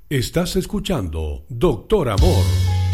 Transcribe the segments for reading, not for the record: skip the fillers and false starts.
Estás escuchando Doctor Amor.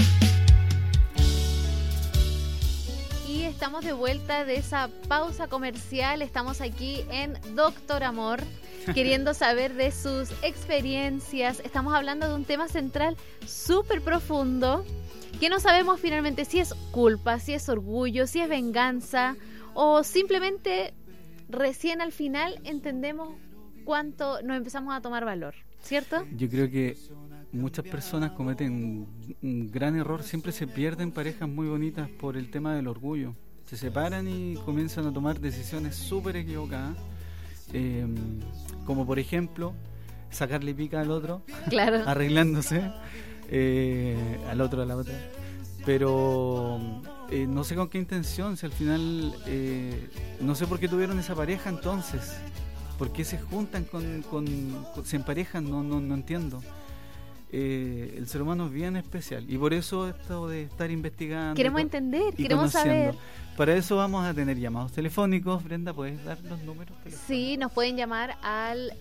Y estamos de vuelta de esa pausa comercial. Estamos aquí en Doctor Amor, queriendo saber de sus experiencias. Estamos hablando de un tema central súper profundo, que no sabemos finalmente si es culpa, si es orgullo, si es venganza, o simplemente recién al final entendemos cuánto nos empezamos a tomar valor, ¿cierto? Yo creo que muchas personas cometen un gran error, siempre se pierden parejas muy bonitas por el tema del orgullo. Se separan y comienzan a tomar decisiones súper equivocadas, como por ejemplo sacarle pica al otro, claro, arreglándose, al otro, a la otra. Pero no sé con qué intención, si al final no sé por qué tuvieron esa pareja entonces. ¿Por qué se juntan se emparejan? No entiendo. El ser humano es bien especial y por eso esto de estar investigando. Queremos entender, y queremos saber. Para eso vamos a tener llamados telefónicos. Brenda, ¿puedes dar los números telefónicos? Sí, nos pueden llamar al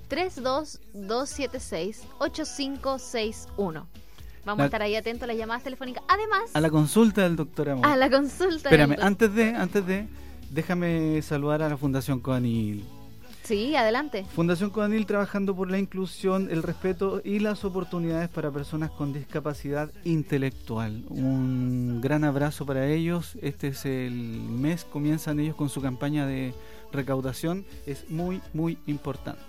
32276-8561. Vamos a estar ahí atentos a las llamadas telefónicas. Además, a la consulta del doctor Amor. A la consulta. Espérame, antes de, déjame saludar a la Fundación Codanil. Sí, adelante. Fundación Codanil, trabajando por la inclusión, el respeto y las oportunidades para personas con discapacidad intelectual. Un gran abrazo para ellos. Este es el mes, comienzan ellos con su campaña de recaudación. Es muy, muy importante.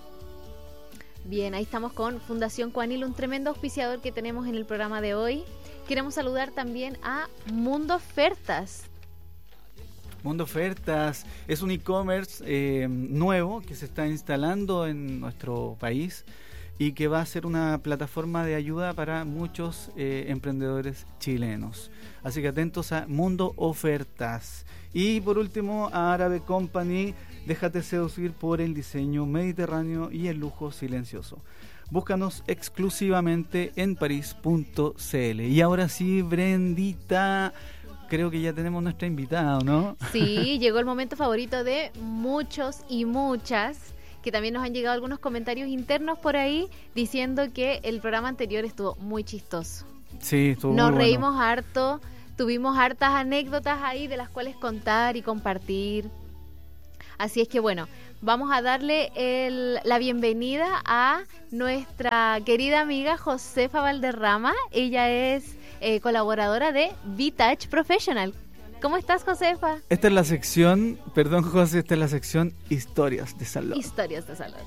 Bien, ahí estamos con Fundación Codanil, un tremendo auspiciador que tenemos en el programa de hoy. Queremos saludar también a Mundo Ofertas. Mundo Ofertas es un e-commerce nuevo que se está instalando en nuestro país y que va a ser una plataforma de ayuda para muchos emprendedores chilenos. Así que atentos a Mundo Ofertas. Y por último, a Árabe Company, déjate seducir por el diseño mediterráneo y el lujo silencioso. Búscanos exclusivamente en paris.cl. Y ahora sí, Brendita, creo que ya tenemos nuestra invitada, ¿no? Sí, llegó el momento favorito de muchos y muchas, que también nos han llegado algunos comentarios internos por ahí diciendo que el programa anterior estuvo muy chistoso. Sí, estuvo Nos muy reímos bueno. harto, tuvimos hartas anécdotas ahí de las cuales contar y compartir. Así es que bueno, vamos a darle la bienvenida a nuestra querida amiga Josefa Valderrama. Ella es colaboradora de V-Touch Professional. ¿Cómo estás, Josefa? Esta es la sección, perdón José, esta es la sección Historias de Salud. Historias de Salud.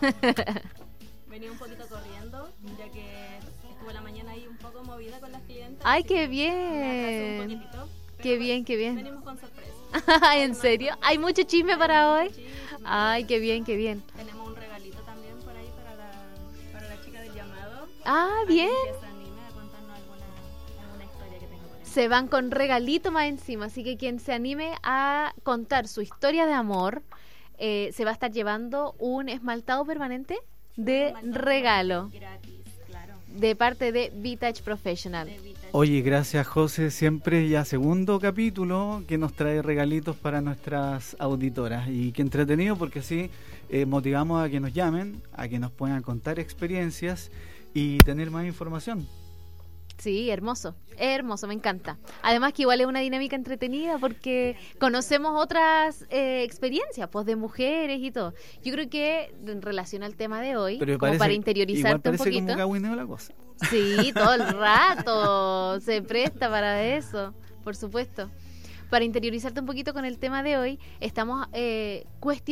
Venía un poquito corriendo, ya que estuve la mañana ahí un poco movida con las clientes. ¡Ay, qué Me bien! atrasé un poquitito, ¡Qué bien, qué bien! Venimos con sorpresa. ¿En serio? ¿Hay mucho chisme para hoy? Sí, ¡Ay, qué bien, qué bien! tenemos un regalito también por ahí para la chica del llamado. ¡Ah, bien! Que se anime a contarnos alguna historia que tenga por ahí. Se van con regalito más encima, así que quien se anime a contar su historia de amor se va a estar llevando un esmaltado permanente de regalo Gratis, claro. de parte de V-Touch Professional. Oye, gracias José, siempre ya segundo capítulo que nos trae regalitos para nuestras auditoras. Y qué entretenido, porque así motivamos a que nos llamen, a que nos puedan contar experiencias y tener más información. Sí, hermoso, me encanta. Además que igual es una dinámica entretenida porque conocemos otras experiencias, pues de mujeres y todo. Yo creo que en relación al tema de hoy, Pero como parece, para interiorizarte un igual parece poquito. como cagüineo la cosa. Sí, todo el rato se presta para eso, por supuesto. Para interiorizarte un poquito con el tema de hoy, estamos cuestionando